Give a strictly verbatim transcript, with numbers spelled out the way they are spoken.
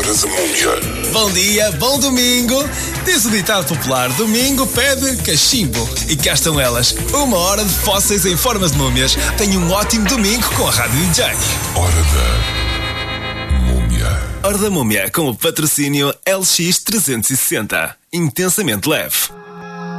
Hora da Múmia. Bom dia, bom domingo. Diz o ditado popular: domingo pede cachimbo. E cá estão elas, uma hora de fósseis em formas de múmias. Tenha um ótimo domingo com a Rádio D J. Hora da Múmia. Hora da Múmia, com o patrocínio L X trezentos e sessenta. Intensamente leve.